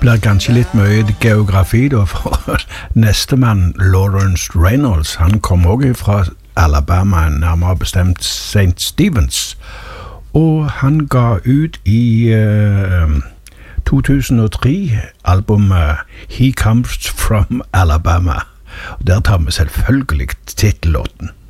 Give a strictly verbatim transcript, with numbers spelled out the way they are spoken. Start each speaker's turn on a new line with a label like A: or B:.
A: blir kanskje litt mye geografi da, for nestemann Lawrence Reynolds, han kom også fra Alabama, nærmere bestemt Saint Stevens, og han ga ut i uh, to tusen og tre albumet He Comes From Alabama, og der tar vi selvfølgelig titellåten.